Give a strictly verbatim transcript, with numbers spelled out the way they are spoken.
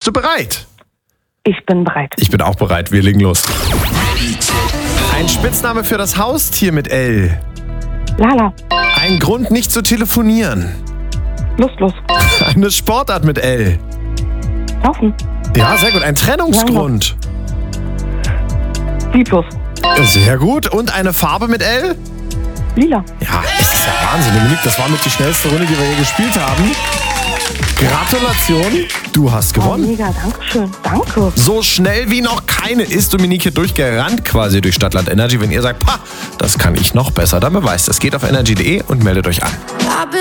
du bereit? Ich bin bereit. Ich bin auch bereit. Wir legen los. Ein Spitzname für das Haustier mit L. Lala. Ein Grund, nicht zu telefonieren. Lustlos. Eine Sportart mit L. Laufen. Ja, sehr gut. Ein Trennungsgrund. Lieblos. Sehr gut. Und eine Farbe mit L? Lila. Ja, es ist ja Wahnsinn, Dominik. Das war mit die schnellste Runde, die wir hier gespielt haben. Gratulation, du hast Oh, gewonnen. mega, danke schön. Danke. So schnell wie noch keine ist Dominik hier durchgerannt quasi durch Stadtland Energy. Wenn ihr sagt, pah, das kann ich noch besser, dann beweist es. Geht auf energy punkt de und meldet euch an.